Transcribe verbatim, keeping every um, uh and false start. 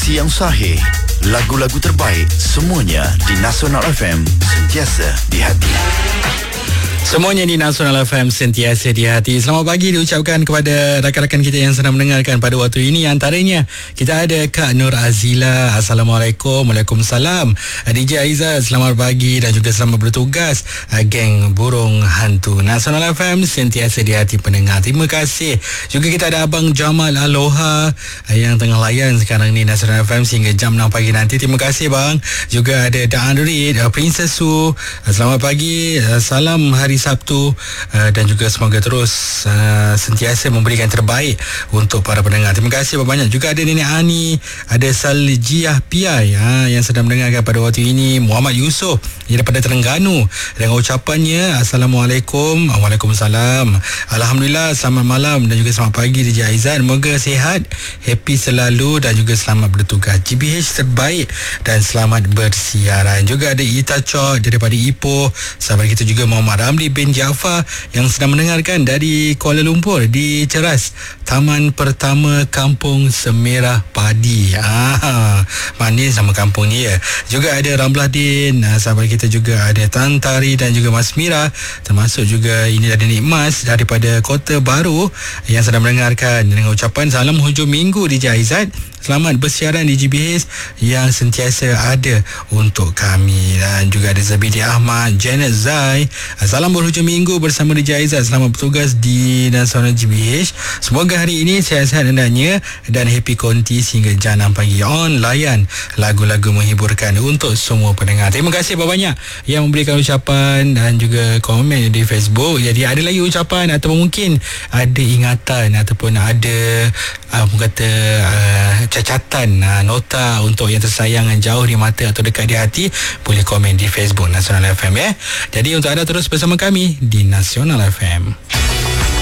Informasi yang sahih, lagu-lagu terbaik, semuanya di Nasional F M, sentiasa di hati. Semuanya di Nasional F M, sentiasa di hati. Selamat pagi diucapkan kepada rakan-rakan kita yang sedang mendengarkan pada waktu ini. Antaranya kita ada Kak Nur Azila. Assalamualaikum. Waalaikumsalam. D J Aizat, selamat pagi dan juga selamat bertugas. Geng Burung Hantu Nasional F M, sentiasa di hati pendengar. Terima kasih. Juga kita ada Abang Jamal Aloha yang tengah layan sekarang ni Nasional F M sehingga jam enam pagi nanti. Terima kasih bang. Juga ada Dan Reed, Princess Su. Selamat pagi. Salam hari Sabtu uh, dan juga semoga terus uh, sentiasa memberikan terbaik untuk para pendengar. Terima kasih banyak. Juga ada Nenek Ani, ada Saljiah Piai uh, yang sedang mendengarkan pada waktu ini. Muhammad Yusof yang daripada Terengganu dengan ucapannya Assalamualaikum. Waalaikumsalam. Alhamdulillah, selamat malam dan juga selamat pagi D J Aizat. Moga sihat, happy selalu dan juga selamat bertugas. G B H terbaik dan selamat bersiaran. Juga ada Ita Chok daripada Ipoh. Sahabat kita juga Muhammad Ramli bin Jaafar yang sedang mendengarkan dari Kuala Lumpur di Ceras, Taman Pertama Kampung Semerah Padi. Ah, manis nama kampung ni ya. Juga ada Ramlah Din, sahabat kita juga ada Tan Tari dan juga Mas Mira, termasuk juga ini ada Nik Mas daripada Kota Baru yang sedang mendengarkan dengan ucapan salam hujung minggu D J Aizat. Selamat bersiaran di G B H yang sentiasa ada untuk kami. Dan juga ada Zabidi Ahmad, Janet Zai. Salam berhujung minggu bersama D J Aizat. Selamat bertugas di Nasional G B H. Semoga hari ini sihat-sihat hendaknya dan happy konti sehingga jam enam pagi. On layan lagu-lagu menghiburkan untuk semua pendengar. Terima kasih banyak yang memberikan ucapan dan juga komen di Facebook. Jadi ada lagi ucapan atau mungkin ada ingatan ataupun ada uh, kata uh, cacatan, uh, nota untuk yang tersayang yang jauh di mata atau dekat di hati, boleh komen di Facebook Nasional F M ya. Jadi untuk anda terus bersama kami di Nasional F M.